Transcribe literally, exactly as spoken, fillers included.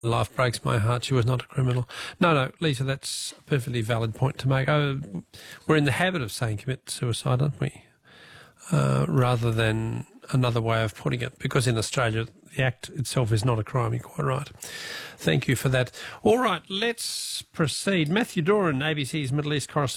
Life breaks my heart. She was not a criminal. No, no, Lisa, that's a perfectly valid point to make. Oh, we're in the habit of saying commit suicide, aren't we? Uh, rather than another way of putting it, because in Australia the act itself is not a crime. You're quite right. Thank you for that. All right, let's proceed. Matthew Doran, A B C's Middle East correspondent.